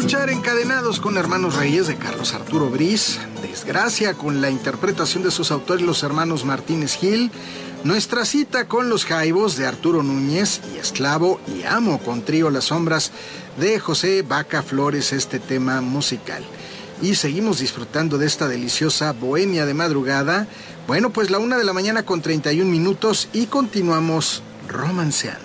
escuchar Encadenados con Hermanos Reyes de Carlos Arturo Briz, Desgracia con la interpretación de sus autores los hermanos Martínez Gil, Nuestra cita con los Jaivos de Arturo Núñez y Esclavo y Amo con Trío Las Sombras de José Vaca Flores, este tema musical. Y seguimos disfrutando de esta deliciosa bohemia de madrugada. Bueno, pues 1:31 a.m. y continuamos romanceando.